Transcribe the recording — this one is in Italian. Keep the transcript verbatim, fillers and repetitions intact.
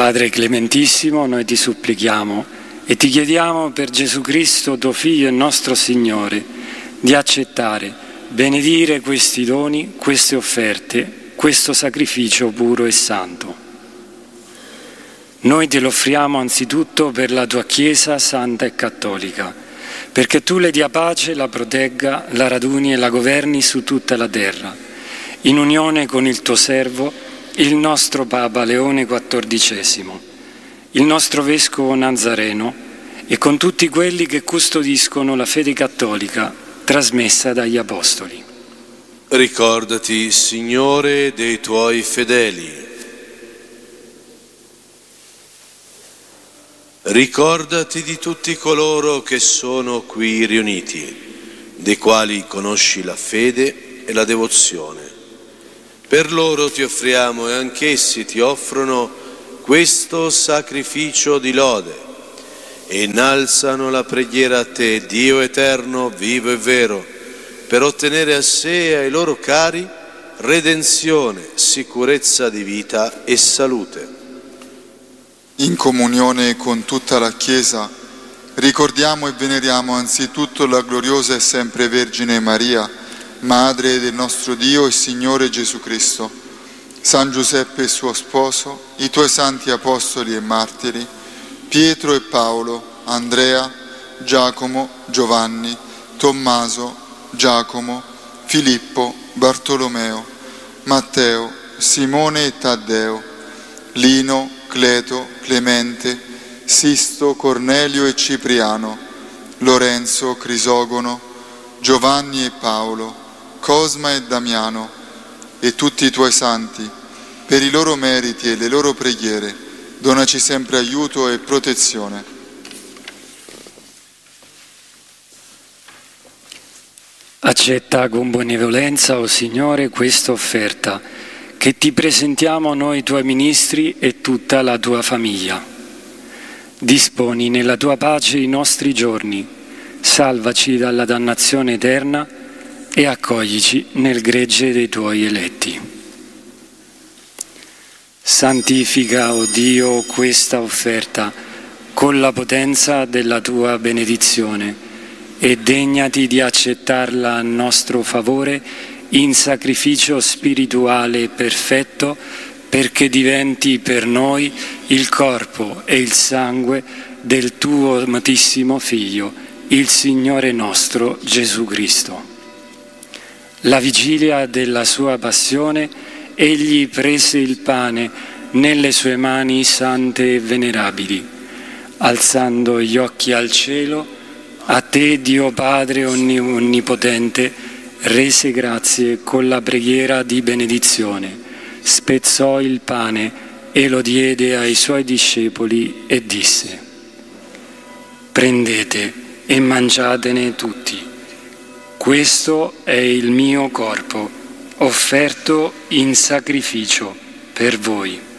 Padre clementissimo, noi ti supplichiamo e ti chiediamo per Gesù Cristo, tuo Figlio e nostro Signore, di accettare, benedire questi doni, queste offerte, questo sacrificio puro e santo. Noi te lo offriamo anzitutto per la tua Chiesa santa e cattolica, perché tu le dia pace, la protegga, la raduni e la governi su tutta la terra, in unione con il tuo servo, il nostro Papa Leone quattordicesimo, il nostro Vescovo Nazareno e con tutti quelli che custodiscono la fede cattolica trasmessa dagli Apostoli. Ricordati, Signore, dei tuoi fedeli. Ricordati di tutti coloro che sono qui riuniti, dei quali conosci la fede e la devozione. Per loro ti offriamo e anch'essi ti offrono questo sacrificio di lode e innalzano la preghiera a te, Dio eterno, vivo e vero, per ottenere a sé e ai loro cari redenzione, sicurezza di vita e salute. In comunione con tutta la Chiesa, ricordiamo e veneriamo anzitutto la gloriosa e sempre Vergine Maria, Madre del nostro Dio e Signore Gesù Cristo, San Giuseppe suo sposo, i tuoi santi apostoli e martiri, Pietro e Paolo, Andrea, Giacomo, Giovanni, Tommaso, Giacomo, Filippo, Bartolomeo, Matteo, Simone e Taddeo, Lino, Cleto, Clemente, Sisto, Cornelio e Cipriano, Lorenzo, Crisogono, Giovanni e Paolo, Cosma e Damiano e tutti i tuoi santi, per i loro meriti e le loro preghiere, donaci sempre aiuto e protezione. Accetta con benevolenza, o Signore, questa offerta, che ti presentiamo noi tuoi ministri e tutta la tua famiglia. Disponi nella tua pace i nostri giorni, salvaci dalla dannazione eterna e accoglici nel gregge dei tuoi eletti. Santifica, o Dio, questa offerta con la potenza della tua benedizione e degnati di accettarla a nostro favore in sacrificio spirituale perfetto, perché diventi per noi il corpo e il sangue del tuo amatissimo Figlio, il Signore nostro Gesù Cristo. La vigilia della sua passione, egli prese il pane nelle sue mani sante e venerabili, alzando gli occhi al cielo, a te, Dio Padre onnipotente, rese grazie con la preghiera di benedizione, spezzò il pane e lo diede ai suoi discepoli e disse: prendete e mangiatene tutti, questo è il mio corpo, offerto in sacrificio per voi.